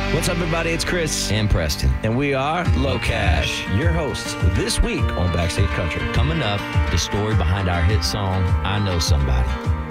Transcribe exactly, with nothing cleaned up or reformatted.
What's up, everybody? It's Chris. And Preston. And we are Low Cash, your hosts this week on Backstage Country. Coming up, the story behind our hit song, I Know Somebody.